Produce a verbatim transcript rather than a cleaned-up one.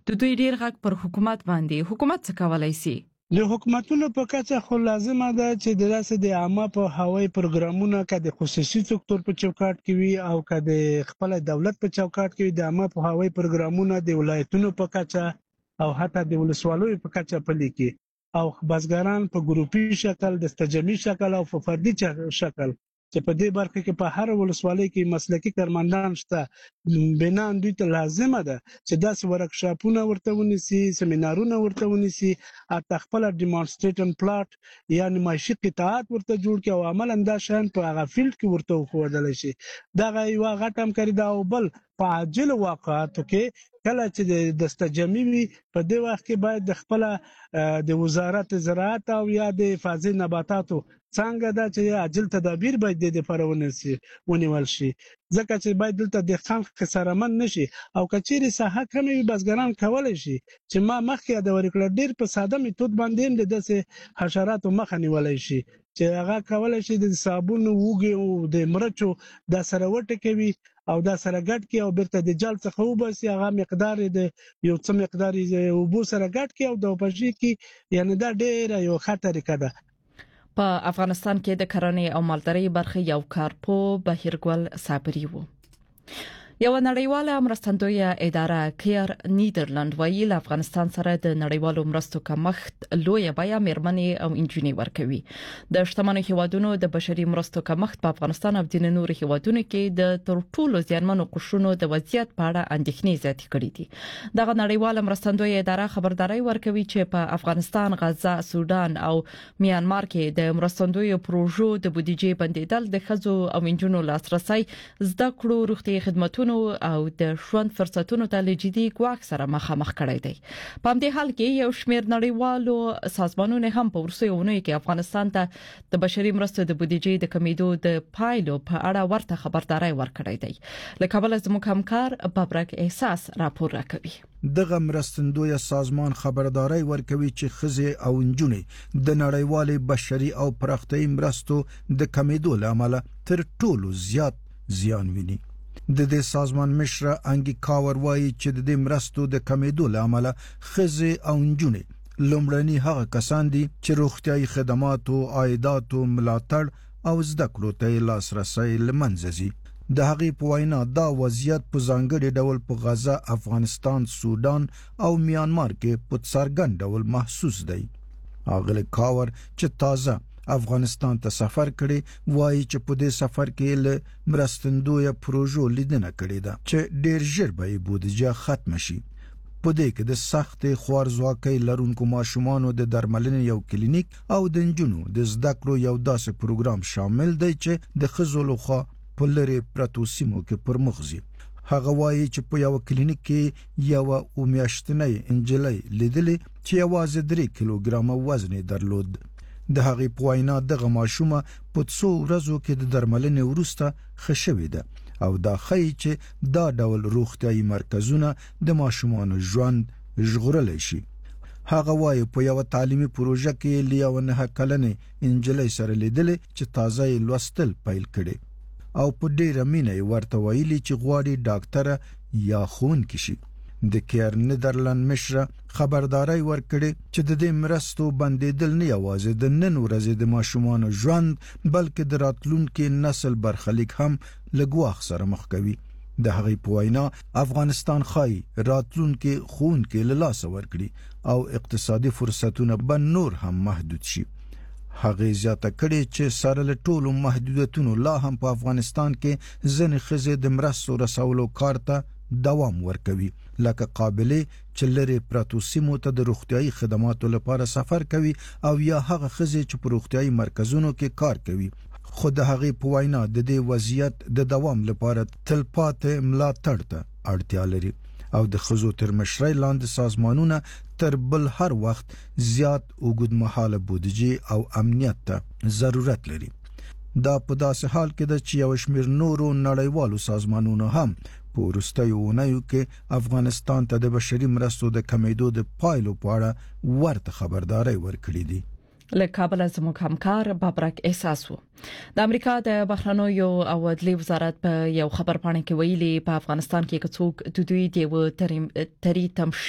د دوی ډیر غږ پر حکومت باندې حکومت څه کولای شي؟ د حکومتونو په کچه خو لازمه ده چې د داسې د عامه په هوایي پروګرامونو کې د خصوصي سکتور په چوکاټ کې وي او که د خپل دولت په چوکاټ کې د عامه په هوایي پروګرامونو د ولایتونو په کچه او حتی د ولسوالیو په کچه پلي کې او بزګران په ګروپي شکل د تجمعي شکل او په فردي شکل چې په دې برخه کې په هر ولسوالۍ کې مسلکي کارمندان شته بنا دوی ته لازمه ده چې داسې ورکشاپونه ورته ونیسي سیمینارونه ورته ونیسي اته خپل ډیمونستریټن پلاټ یعنی معاشي قطاعات ورته جوړ کړي او عملاً دا شان په هغه فیلډ کې ورته وښودل شي دا یو غټ همکاري ده او بل په عاجل واقعاتو کې کله چې د استجمي وي په دې وخت کې باید د خپل د وزارت زراعت او یا د حفاظي نباتاتو څنګه دا چې عاجل تدابیر باید د لپاره ونیسي ونیول شي ځکه چې باید دلته د خان خسارمن نشي او کچېری ساحه کمې بزګران کولای شي چې ما مخکې د ورکړه ډیر په ساده میتود باندې د داسې حشراتو مخه نیولای شي چې هغه کولای شي د صابون وګي او د مرچو د سره وټکوي او دا سره ګډ کی او برته د جال څخه وباسي هغه مقدار د یو څه مقدار او بو سره ګډ کی او د پښې کی یعنی دا ډیره یو خطر کده. په افغانستان کې د کرنې او مالدارۍ برخه یو کارپو بهیرګل صابری وو. یو نړیواله مرستندویه اداره کیر نیدرلند وایي له افغانستان سره د نړیوالو مرستو کمښت لوی بیا مېرمنې او انجونې ورکوي. د شتمنو هیوادونو د بشري مرستو کمښت په افغانستان او د نورو هیوادونو کې د تر ټولو زیانمنو قشرونو د وضعیت په اړه اندېښنې زیاتې کړې دي. دغه نړیواله مرستندویه اداره خبرداري ورکوي چې په افغانستان، غزه، سودان او میانمار کې د مرستندویو پروژو د بودیجې بندیدل د ښځو او انجونو لاسرسي، زده کړو، روغتي خدماتو او د ژوند فرصتونو ته لجدي ګواښ سره مخامخ کړی دی. په همدې حال کې یو شمېر نړیوالو سازمانونو هم په ورسوي ونوي کې افغانستان ته د بشري مرستو د بودیجې د کمیدو د پایلو په اړه ورته خبرداري ورکړی دی. له کابل زموږ همکار بابرک احساس راپور راکوي. دغه مرستندویه سازمان خبرداري ورکوي چې ښځې او نجونې د نړیوالې بشري او پراختیایي مرستو د کمیدو لامل تر ټولو زیات زیان ویني. د دې سازمان مشر انګي کاور وایي چې د دې مرستو د کمیدو لامل ښځې او نجونې لومړني هغه کسان دي چې روغتيایي خدماتو، عایداتو، ملاتړ او زده کړو ته لاسرسي لمنځه ځي. د هغې په وینا دا وضعیت په ځانګړي ډول په غزه، افغانستان، سودان او میانمار کې په څرګند ډول محسوس دی. اغلی کاور چې تازه افغانستان ته سفر کړي وایي چې په دې سفر کې له مرستندویه پروژو لیدنه کړې ده چې ډیر ژر به بودیجه ختم شي. په دې کې د سخت خوارځواکۍ لرونکو ماشومانو د درملنې یو کلینیک او د نجونو د زده کړو یو داسې پروګرام شامل دی چې د ښځو لخوا په لرې پرتو سیمو کې پرمخ ځي. هغه وایي چې په یو کلینیک کې یو اومیاشتنۍ انجلۍ لیدلې چې یوازې درې کیلوګرامه وزن درلود. د هغې په وینا دغه ماشومه په څو ورځو کې د درملنې وروسته ښه شوې ده او دا ښیي چې دا ډول روغتیایي مرکزونه د ماشومانو ژوند ژغورلی شي. هغه وایي په یو تعلیمي پروژه کې له یو نهه کلنې انجلۍ سره لیدلې چې تازه یې لوستل پیل کړي او په ډېره مینه یې ورته ویلي چې غواړي ډاکټره یا ښوونکې شي. د کیر نیدرلند مشر خبرداري ورکړي چې د دې مرستو بندیدل نه یوازې د نن ورځې د ماشومانو ژوند بلکې د راتلونکي نسل برخلیک هم له ګواښ سره مخ کوي. د هغې په وینا افغانستان خای راتلونکي ښوونکي له لاسه ورکړي او اقتصادي فرصتونه به نور هم محدود شي. هغې زیاته کړي چې سره له ټولو محدودیتونو لا هم په افغانستان کې ځینې ښځې د مرستو رسولو کار ته دوام ورکوي، لکه قابلې چې لرې پرتو سیمو ته د روغتیایي خدماتو لپاره سفر کوي او یا هغه ښځې چې په روغتیایي مرکزونو کې کار کوي. خو د هغې په وینا د دې وضعیت د دوام لپاره تلپاتې ملاتړ ته اړتیا لري او د ښځو تر مشرۍ لاندې سازمانونه تر بل هر وخت زیات اوږدمهاله بودیجې او امنیت ته ضرورت لري. دا په داسې حال کې ده چې یو شمېر نورو نړیوالو سازمانونو هم په وروستیو اونیو کې افغانستان ته د بشري مرستو د کمیدو د پایلو په اړه ورته خبرداري ورکړې دي. له کابل زموږ همکار بابرک احساس وو. د امریکا د بهرنیو او عدلي وزارت په یو خبر پاڼه کې ویلي په افغانستان کې څوک د دوی د تری تمشي